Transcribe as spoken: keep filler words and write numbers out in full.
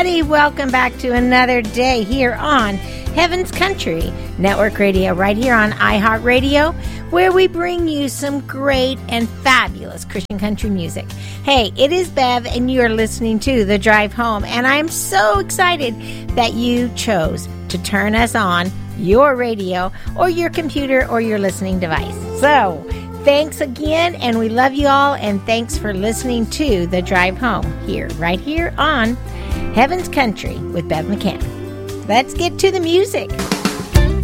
Welcome back to another day here on Heaven's Country Network Radio, right here on iHeartRadio, where we bring you some great and fabulous Christian country music. Hey, it is Bev, and you are listening to The Drive Home, and I'm so excited that you chose to turn us on your radio or your computer or your listening device. So, thanks again, and we love you all, and thanks for listening to The Drive Home here, right here on Heaven's Country with Bev McCann. Let's get to the music.